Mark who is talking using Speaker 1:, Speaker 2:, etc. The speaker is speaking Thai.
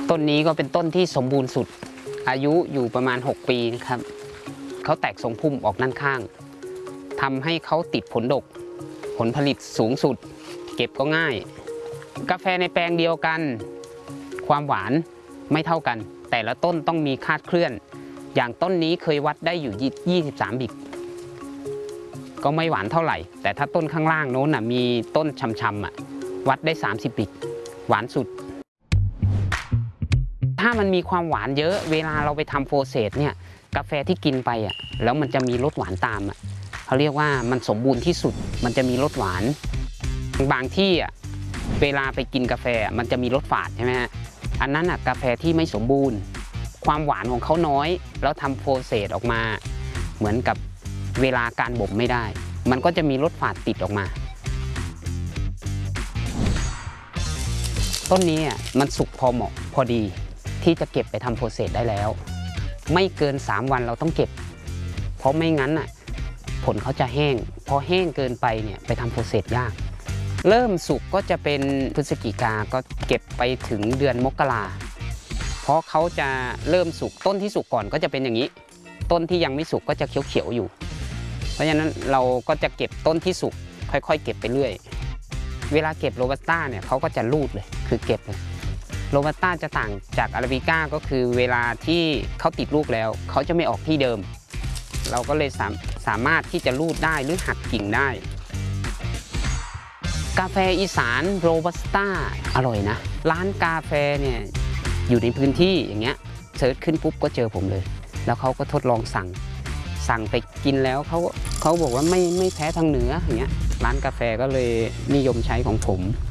Speaker 1: ต้นนี้ก็เป็นต้นที่สมบูรณ์สุดอายุอยู่ประมาณ6 ปีนะครับเขาแตกทรงพุ่มออกด้านข้างทำให้เขาติดผลดกผลผลิตสูงสุดเก็บก็ง่ายกาแฟในแปลงเดียวกันความหวานไม่เท่ากันแต่ละต้นต้องมีคาดเคลื่อนอย่างต้นนี้เคยวัดได้อยู่23 บิกก็ไม่หวานเท่าไหร่แต่ถ้าต้นข้างล่างโน้นมีต้นช้ำๆวัดได้30 บิกหวานสุดถ้ามันมีความหวานเยอะเวลาเราไปทำโปรเซสเนี่ยกาแฟที่กินไปแล้วมันจะมีรสหวานตามเขาเรียกว่ามันสมบูรณ์ที่สุดมันจะมีรสหวานบางที่เวลาไปกินกาแฟมันจะมีรสฝาดใช่ไหมฮะอันนั้นกาแฟที่ไม่สมบูรณ์ความหวานของเขาน้อยแล้วทำโปรเซสออกมาเหมือนกับเวลาการบ่มไม่ได้มันก็จะมีรสฝาดติดออกมาต้นนี้มันสุกพอเหมาะพอดีที่จะเก็บไปทำโปรเซสได้แล้วไม่เกิน3 วันเราต้องเก็บเพราะไม่งั้นผลเขาจะแห้งพอแห้งเกินไปเนี่ยไปทำโปรเซสยากเริ่มสุกก็จะเป็นพฤศจิกาก็เก็บไปถึงเดือนมกราเพราะเขาจะเริ่มสุกต้นที่สุกก่อนก็จะเป็นอย่างนี้ต้นที่ยังไม่สุกก็จะเขียวๆอยู่เพราะฉะนั้นเราก็จะเก็บต้นที่สุกค่อยๆเก็บไปเรื่อยเวลาเก็บโรบัสต้าเนี่ยเขาก็จะรูดเลยคือเก็บเลยโรบัสต้าจะต่างจากอาราบิก้าก็คือเวลาที่เขาติดลูกแล้วเขาจะไม่ออกที่เดิมเราก็เลยสามารถที่จะรูดได้หรือหักกิ่งได้กาแฟอีสานโรบัสต้าอร่อยนะร้านกาแฟเนี่ยอยู่ในพื้นที่อย่างเงี้ยเซิร์ชขึ้นปุ๊บก็เจอผมเลยแล้วเขาก็ทดลองสั่งไปกินแล้วเขาบอกว่าไม่แพ้ทางเหนืออย่างเงี้ยร้านกาแฟก็เลยนิยมใช้ของผม